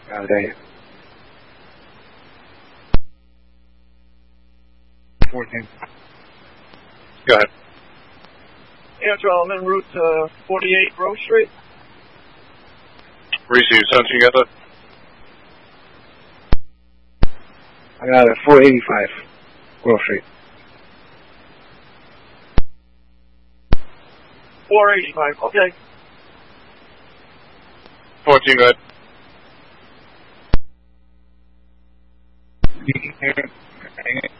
Okay. 14. Go ahead. Yeah, Joel, I'm en route to 48 Grove Street. Receive, Son, you got that? I got it. 485 Grove Street. 485, okay. 14, go ahead.